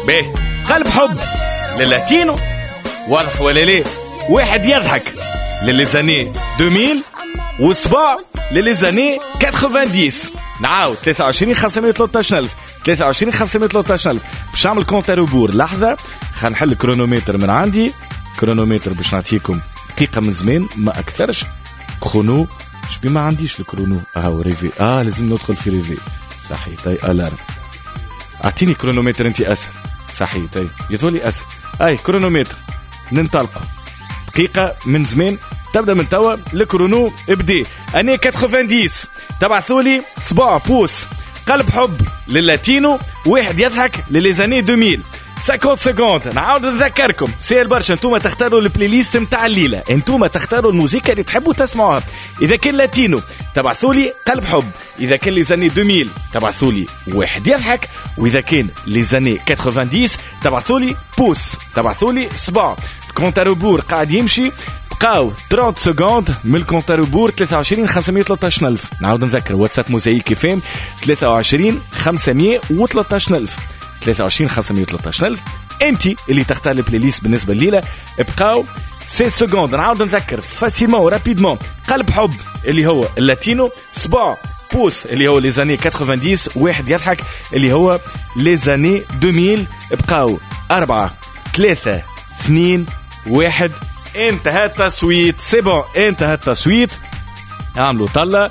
باهي قلب حب للاتينو واضح ولا ليه؟ واحد يضحك للزاني 2000 وصباع للزاني 90. نعاود 23 513000 23 513000 باش نعمل كونتر وبور. لحظه خلينا نحل كرونومتر من عندي. كرونومتر باش نعطيكم دقيقه من زمان ما اكثرش. كرونو شبي ما عنديش الكرونو. ريفي لازم ندخل في ريفي. صحيح طيب الارم اعطيني كرونومتر انت اسهل. صحيح طيب يطولي اسهل. كرونومتر ننطلقوا دقيقه من زمان تبدا من توا. الكرونو ابدي اني 90 تبعثولي صباع بوس قلب حب للاتينو واحد يضحك لليزاني 2000 50 سكوند. نعاود نذكركم سير برشا انتوما تختاروا البلاي ليست متاع الليله. انتوما تختاروا الموسيقى اللي تحبوا تسمعوها. اذا كان لاتينو تبعثولي قلب حب. اذا كان ليزاني 2000 تبعثولي واحد يضحك. واذا كان ليزاني 90 تبعثولي بوس تبعثولي صباع. الكونتاروبور قاعد يمشي. بقاو 30 سكوند من الكونتاروبور 23 513000. نعاود نذكر واتساب موزايك فيم 23 513000 23 513000. انت اللي تختار البلاي ليست بالنسبه الليله. بقاو 6 سكوند. نعاود نذكر فاسيلمون رابيدمون. قلب حب اللي هو اللاتينو. صباع بوس اللي هو ليزاني 90. واحد يضحك اللي هو ليزاني 2000. بقاو 4 3 2 1. انتهى التصويت. سي بون انتهى التصويت. عملوا طلة.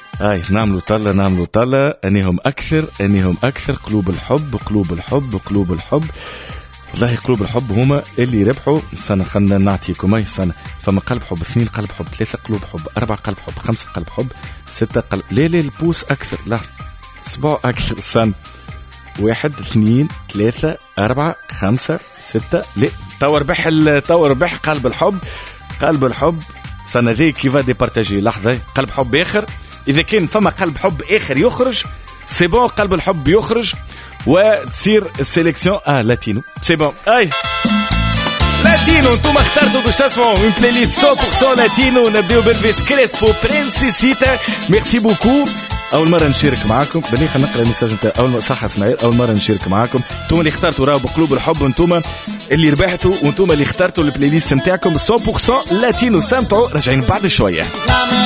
نعملوا طلة انهم اكثر قلوب الحب قلوب الحب قلوب الحب. والله قلوب الحب هما اللي ربحوا. سنة خلنا نعطيكم سنة. فما قلب حب 2 قلب حب 3 قلوب حب 4 قلب حب 5 قلب حب 6 قلب. لا البوس اكثر. لا صباع اكثر. سنة 1 2 3 4 5 6. لا تو ربح قلب الحب. سنة ذي كيفا دي بارتاجي. لحظة قلب حب اخر. اذا كان فما قلب حب اخر يخرج سي بون. قلب الحب يخرج وتصير السيليكسيون لاتينو. سي بون لاتينو. انتم اخترتوا باش تسمعوا من بلاي ليست 100% لاتينو. نبداو بالفيس كريسبو برينسيسيتا. ميرسي بوكو. اول مره نشارك معاكم. بني خلينا نقرا الميساج نتاع اول صح اسماعيل. اول مره نشارك معاكم. انتم اللي اخترتوا راهو بقلوب الحب. انتم اللي ربحتوا وانتم اللي اخترتوا البلاي ليست نتاعكم 100% لاتينو. استمتعوا. راجعين بعد شويه.